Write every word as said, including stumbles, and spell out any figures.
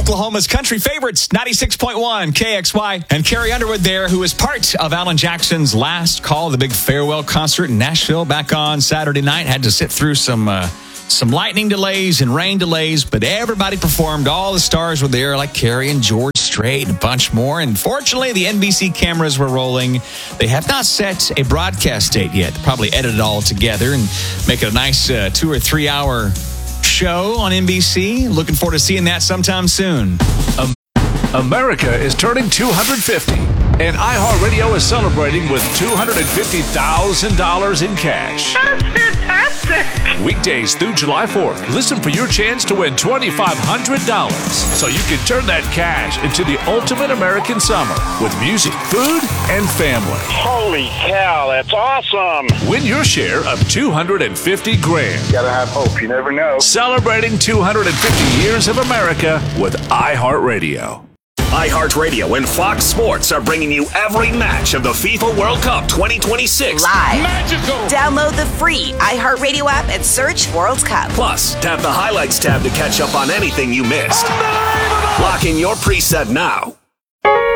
Oklahoma's country favorites, ninety-six point one K X Y. And Carrie Underwood there, who is part of Alan Jackson's last call, the big farewell concert in Nashville back on Saturday night. Had to sit through some uh, some lightning delays and rain delays, but everybody performed. All the stars were there, like Carrie and George Strait and a bunch more. And fortunately, the N B C cameras were rolling. They have not set a broadcast date yet. Probably edit it all together and make it a nice uh, two or three hour show on N B C. Looking forward to seeing that sometime soon. Um, America is turning two hundred fifty, and iHeartRadio is celebrating with two hundred fifty thousand dollars in cash. That's fantastic! Weekdays through July fourth, listen for your chance to win two thousand five hundred dollars so you can turn that cash into the ultimate American summer with music, food, and family. Holy cow, that's awesome! Win your share of two hundred fifty grand. Gotta have hope, you never know. Celebrating two hundred fifty years of America with iHeartRadio. iHeartRadio and Fox Sports are bringing you every match of the FIFA World Cup twenty twenty-six. Live. Magical. Download the free iHeartRadio app and search World Cup. Plus, tap the Highlights tab to catch up on anything you missed. Lock in your preset now